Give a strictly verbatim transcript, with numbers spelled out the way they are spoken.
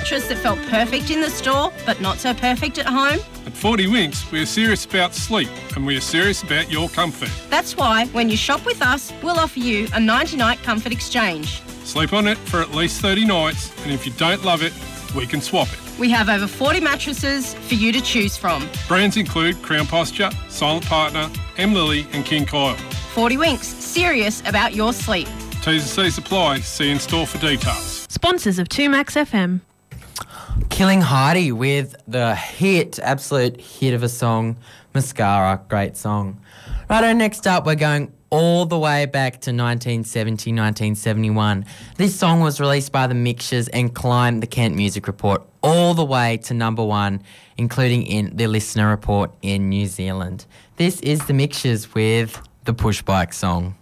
mattress that felt perfect in the store, but not so perfect at home? At forty Winks, we are serious about sleep and we are serious about your comfort. That's why when you shop with us, we'll offer you a ninety-night comfort exchange. Sleep on it for at least thirty nights, and if you don't love it, we can swap it. We have over forty mattresses for you to choose from. Brands include Crown Posture, Silent Partner, M. Lily and King Coil. forty Winks, serious about your sleep. T's and C's apply. See in store for details. Sponsors of two Max F M. Killing Heidi with the hit, absolute hit of a song, Mascara. Great song. Righto, next up we're going all the way back to nineteen seventy, nineteen seventy-one. This song was released by The Mixtures and climbed the Kent Music Report all the way to number one, including in the Listener Report in New Zealand. This is The Mixtures with the Push Bike song.